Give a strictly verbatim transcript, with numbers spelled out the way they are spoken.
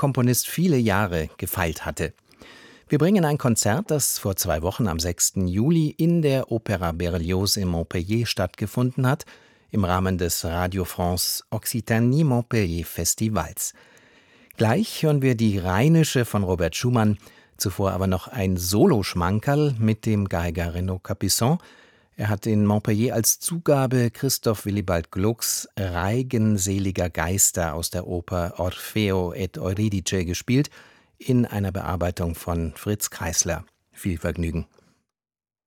Komponist viele Jahre gefeilt hatte. Wir bringen ein Konzert, das vor zwei Wochen am sechsten Juli in der Opéra Berlioz in Montpellier stattgefunden hat, im Rahmen des Radio France Occitanie Montpellier Festivals. Gleich hören wir die Rheinische von Robert Schumann, zuvor aber noch ein Soloschmankerl mit dem Geiger Renaud Capuçon. Er hat in Montpellier als Zugabe Christoph Willibald Glucks Reigen seliger Geister aus der Oper Orfeo et Euridice gespielt, in einer Bearbeitung von Fritz Kreisler. Viel Vergnügen.